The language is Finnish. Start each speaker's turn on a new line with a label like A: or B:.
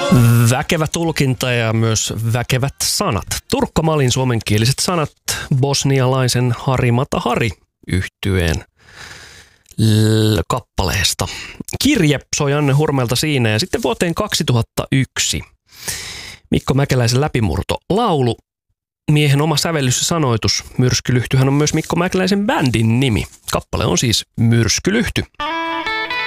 A: Väkevä tulkinta ja myös väkevät sanat. Turkka Malin suomenkieliset sanat bosnialaisen Hari Mata Hari -yhtyeen kappaleesta. Kirje soi Janne Hurmelta siinä ja sitten vuoteen 2001. Mikko Mäkeläisen läpimurto laulu. Miehen oma sävellys ja sanoitus. Myrskylyhtyhän on myös Mikko Mäkeläisen bändin nimi. Kappale on siis Myrskylyhty.